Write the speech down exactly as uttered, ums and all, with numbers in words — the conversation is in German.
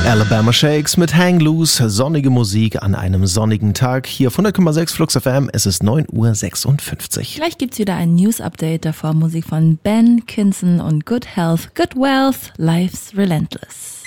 Alabama Shakes mit Hang Loose, sonnige Musik an einem sonnigen Tag. Hier auf hundert Komma sechs Flux F M, es ist neun Uhr sechsundfünfzig. Gleich gibt's wieder ein News-Update, davor Musik von Ben Kinson und Good Health, Good Wealth, Life's Relentless.